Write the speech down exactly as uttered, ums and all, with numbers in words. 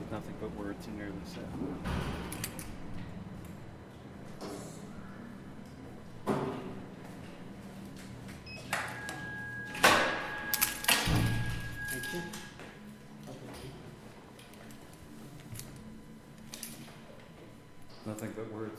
Nothing but words, you nearly said. Thank you. Nothing but words.